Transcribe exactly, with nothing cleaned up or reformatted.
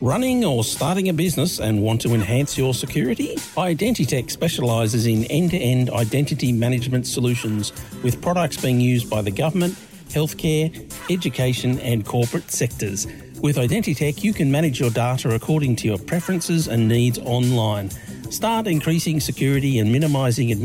Running or starting a business and want to enhance your security? Identitech specialises in end-to-end identity management solutions with products being used by the government, healthcare, education and corporate sectors. With Identitech, you can manage your data according to your preferences and needs online. Start increasing security and minimising